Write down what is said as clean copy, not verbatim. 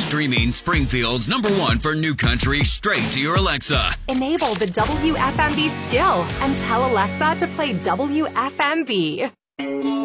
Streaming Springfield's #1 for new country straight to your Alexa. Enable the WFMB skill and tell Alexa to play WFMB.